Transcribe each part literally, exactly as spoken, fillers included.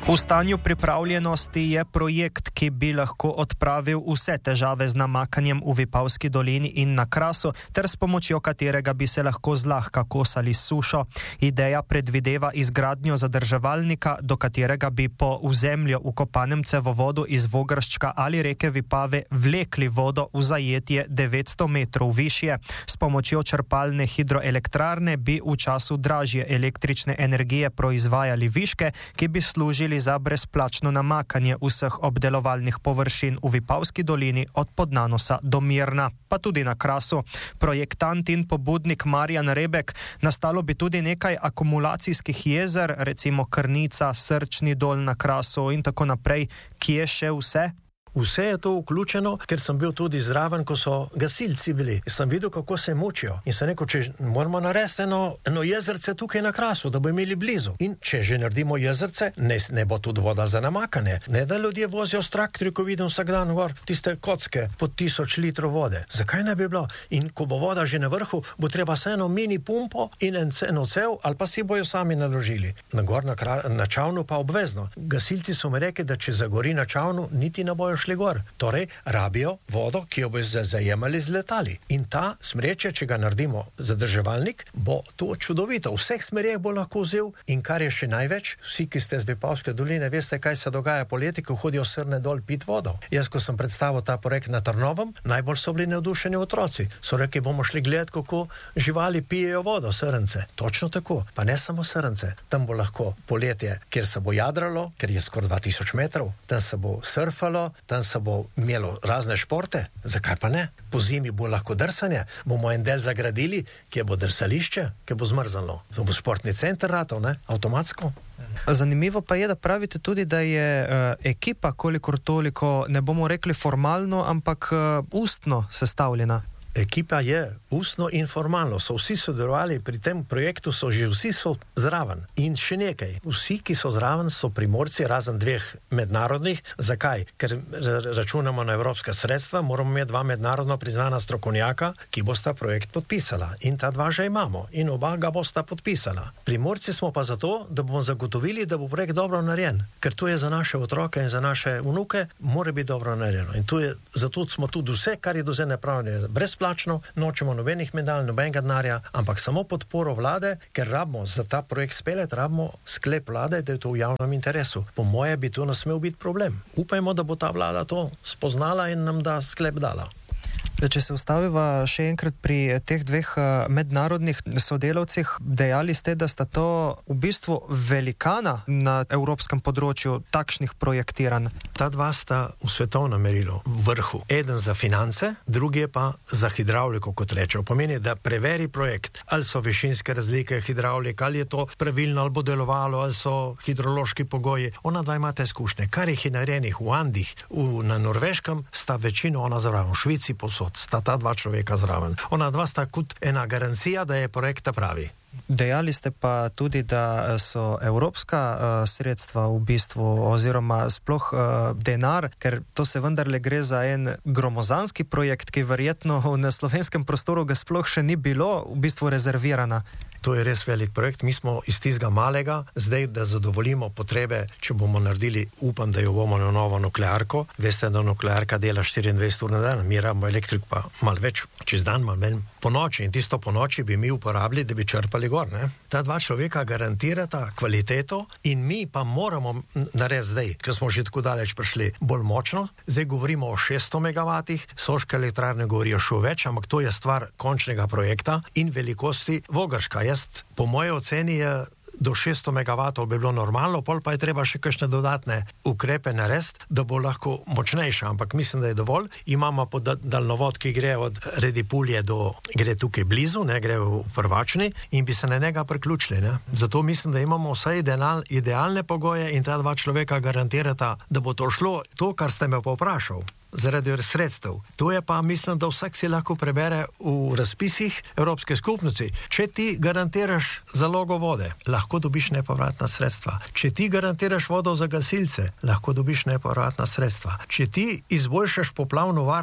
V stanju pripravljenosti je projekt, ki bi lahko odpravil vse težave z namakanjem v Vipavski dolini in na Krasu, ter s pomočjo katerega bi se lahko zlahka kosali s sušo. Ideja predvideva izgradnjo zadrževalnika, do katerega bi po v zemljo vkopanem cevovodu iz Vogrščka ali reke Vipave vlekli vodo v zajetje devetsto metrov višje. S pomočjo črpalne hidroelektrarne bi v času dražje električne energije proizvajali viške, ki bi služili za brezplačno namakanje vseh obdelovalnih površin v Vipavski dolini od Podnanosa do Mirna, pa tudi na Krasu. Projektant in pobudnik Marjan Rebek, nastalo bi tudi nekaj akumulacijskih jezer, recimo Krnica, Srčni dol na Krasu in tako naprej. Kje še vse? Vse je to vključeno, ker sem bil tudi zraven, ko so gasilci bili. Sem videl, kako se mučijo. In sem rekel, če moramo narediti eno, eno jezerce tukaj na Krasu, da bo imeli blizu. In če že naredimo jezerce, ne, ne bo tudi voda za namakanje. Ne da ljudje vozijo s traktorji, ko vidim vsak dan gor tiste kocke pod tisoč litrov vode. Zakaj ne bi bilo? In ko bo voda že na vrhu, bo treba se eno mini pumpo in en, eno cev, ali pa si bojo sami naložili. Na gor na, na Čavnu pa obvezno. Gasilci so mi rekli, da če zagori na Čavnu, niti ne bojo šli gor. Torej, rabijo vodo, ki jo bo zajemali z letali. In ta smreče, če ga naredimo zadrževalnik, bo to čudovito. V vseh smerjeh bo lahko vzel in kar je še največ, vsi, ki ste z Vipavske doline, veste, kaj se dogaja poleti, ko hodijo srne dol pit vodo. Jaz, ko sem predstavil ta projekt na Trnovem, najbolj so bili navdušeni otroci. So rekli, bomo šli gledati, kako živali pijejo vodo, srnce. Točno tako. Pa ne samo srnce. Tam bo lahko poletje, kjer se bo jadralo, ker je skoraj dva tisoč metrov, tam se bo surfalo, tam se bo imelo razne športe, zakaj pa ne? Po zimi bo lahko drsanje, bomo en del zagradili, kje bo drsališče, kje bo zmrzalo. To bo športni center ratov, ne? Avtomatsko. Zanimivo pa je, da pravite tudi, da je uh, ekipa kolikor toliko, ne bomo rekli formalno, ampak uh, ustno sestavljena. Ekipa je ustno in formalno, so vsi sodelovali pri tem projektu, so že vsi so zraven. In še nekaj, vsi, ki so zraven, so Primorci, razen dveh mednarodnih. Zakaj? Ker računamo na evropska sredstva, moramo imeti dva mednarodno priznana strokovnjaka, ki bosta projekt podpisala. In ta dva že imamo. In oba ga bosta podpisala. Primorci smo pa zato, da bomo zagotovili, da bo projekt dobro narejen. Ker to je za naše otroke in za naše vnuke, mora biti dobro narejeno. In to je, zato smo tudi vse, kar je do zdaj napravljeno, brez plačno, nočemo nobenih medalj, nobenega denarja, ampak samo podporo vlade, ker rabimo za ta projekt spelet, rabimo sklep vlade, da je to v javnem interesu. Po moje bi to ne smel biti problem. Upajmo, da bo ta vlada to spoznala in nam da sklep dala. Če se ustaviva še enkrat pri teh dveh mednarodnih sodelavcih, dejali ste, da sta to v bistvu velikana na evropskem področju takšnih projektiranj. Ta dva sta v svetovnem merilu v vrhu. Eden za finance, drugi je pa za hidravliko, kot rečejo. Pomeni, da preveri projekt, ali so višinske razlike hidravlike, ali je to pravilno, ali bo delovalo, ali so hidrološki pogoji. Ona dva imata izkušnje. Kar jih je narejenih v Andih, v, na Norveškem, sta večino ona zraven, v Švici posod. Sta ta dva človeka zraven. Ona dva sta kot ena garancija, da je projekt pravi. Dejali ste pa tudi, da so evropska uh, sredstva v bistvu, oziroma sploh uh, denar, ker to se vendarle gre za en gromozanski projekt, ki verjetno na slovenskem prostoru ga sploh še ni bilo v bistvu rezervirana. To je res velik projekt. Mi smo iz tistega malega, zdaj, da zadovoljimo potrebe, če bomo naredili, upam, da jo bomo na novo nuklearko. Veste, da nuklearka dela štiriindvajset ur na dan, mi rabimo elektrik pa malo več čez dan, malo manj po noči. In tisto po noči bi mi uporabili, da bi črpali gor. Ne? Ta dva človeka garantirata kvaliteto in mi pa moramo narediti zdaj, ker smo že tako daleč prišli, bolj močno. Zdaj govorimo o šeststo megavatih, soške elektrarne govorijo še več, ampak to je stvar končnega projekta in velikosti Vogrška. Jaz, po moje oceni je do šeststo megavatov bi bilo normalno, pol pa je treba še kakšne dodatne ukrepe narediti, da bo lahko močnejša, ampak mislim, da je dovolj. Imamo pod daljnovod, ki gre od Redipulje do, gre tukaj blizu, ne, gre v Prvačni in bi se na njega priključili. Ne. Zato mislim, da imamo vse ideal, idealne pogoje in ta dva človeka garantirata, da bo to šlo. To, kar ste me pa vprašal, zaradi sredstev. To je pa, mislim, da vsak si lahko prebere v razpisih Evropske skupnosti. Če ti garantiraš zalogo vode, lahko dobiš nepovratna sredstva. Če ti garantiraš vodo za gasilce, lahko dobiš nepovratna sredstva. Če ti izboljšaš poplavno varnost,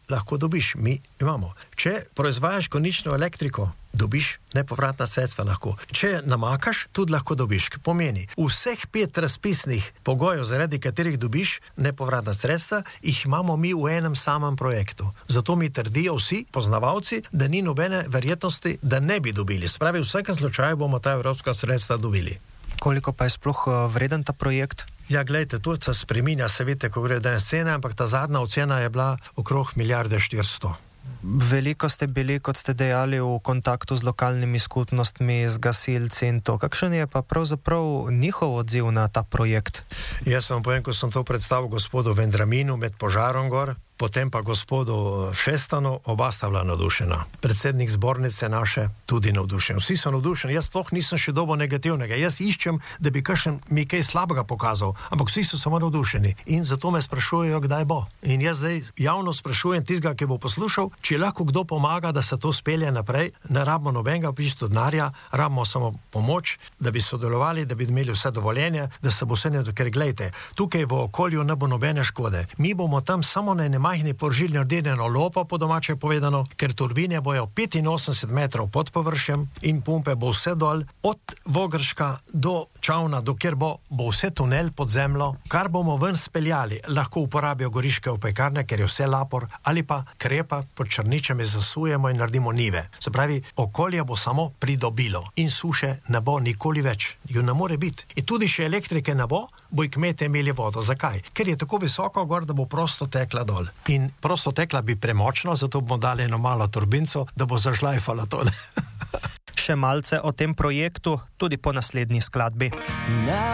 lahko dobiš, mi imamo. Če proizvajaš konično elektriko, dobiš nepovratna sredstva lahko. Če namakaš, tudi lahko dobiš. Pomeni, vseh pet razpisnih pogojev, zaradi katerih dobiš nepovratna sredstva, jih imamo mi v enem samem projektu. Zato mi trdijo vsi poznavalci, da ni nobene verjetnosti, da ne bi dobili. Spravi, v vsakem slučaju bomo ta evropska sredstva dobili. Koliko pa je sploh vreden ta projekt? Ja, gledajte, to se spreminja, se vidite, ko gre danes cene, ampak ta zadnja ocena je bila okrog milijarde štiristo. Veliko ste bili, kot ste dejali, v kontaktu z lokalnimi skupnostmi, z gasilci in to. Kakšen je pa pravzaprav njihov odziv na ta projekt? Jaz vam povem, ko sem to predstavil gospodu Vendraminu med požarom gor, potem pa gospodu Šestanu, oba sta bila navdušena. Predsednik zbornice naše tudi navdušen. Vsi so navdušeni, jaz sploh nisem še dobo negativnega. Jaz iščem, da bi kakšen mi kaj slabega pokazal, ampak vsi so samo navdušeni. In zato me sprašujejo, kdaj bo. In jaz zdaj javno sprašujem tistega, ki bo poslušal, če lahko kdo pomaga, da se to spelje naprej. Ne rabimo nobenega pisto denarja, rabimo samo pomoč, da bi sodelovali, da bi imeli vse dovoljenje, da se bo vse ne, ker gledajte, tukaj v okolju ne bo nobene škode. Mi bomo tam samo na enem majhni poržilni ordinjeno lopo, po domače povedano, ker turbine bojo petinosemdeset metrov pod površjem in pumpe bo vse dol, od Vogrška do Čavna, dokjer bo, bo vse tunel pod zemljo, kar bomo ven speljali, lahko uporabijo goriške opekarne, ker je vse lapor, ali pa krepa pod Črničami zasujemo in naredimo nive. Se pravi, okolje bo samo pridobilo in suše ne bo nikoli več. Jo ne more biti. In tudi še elektrike ne bo, bo kmete imeli vodo. Zakaj? Ker je tako visoko gor, da bo prosto tekla dol. In prosto tekla bi premočno, zato bomo dali eno malo turbinco, da bo zažlajfala to. Še malce o tem projektu, tudi po naslednji skladbi.